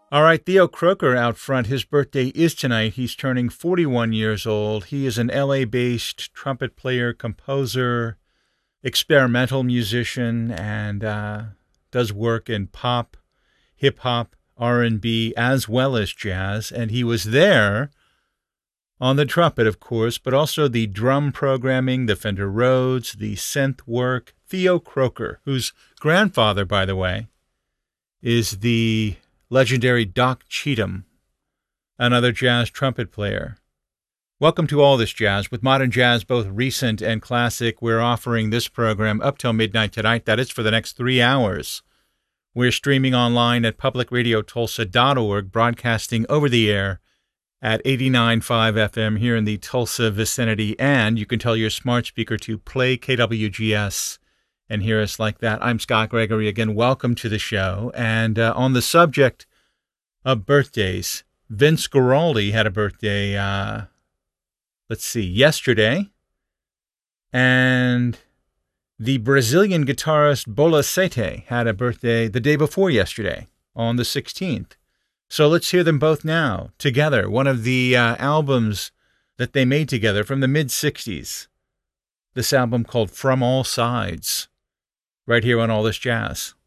All right, Theo Croker out front. His birthday is tonight. He's turning 41 years old. He is an LA-based trumpet player, composer, experimental musician, and does work in pop, hip-hop, R&B, as well as jazz. And he was there on the trumpet, of course, but also the drum programming, the Fender Rhodes, the synth work. Theo Croker, whose grandfather, by the way, is the legendary Doc Cheatham, another jazz trumpet player. Welcome to All This Jazz. With modern jazz, both recent and classic, we're offering this program up till midnight tonight. That is for the next 3 hours. We're streaming online at publicradiotulsa.org, broadcasting over the air at 89.5 FM here in the Tulsa vicinity. And you can tell your smart speaker to play KWGS and hear us like that. I'm Scott Gregory. Again, welcome to the show. And on the subject of birthdays, Vince Guaraldi had a birthday, yesterday. And the Brazilian guitarist Bola Sete had a birthday the day before yesterday, on the 16th. So let's hear them both now, together. One of the albums that they made together from the mid-'60s. This album called From All Sides, right here on All This Jazz.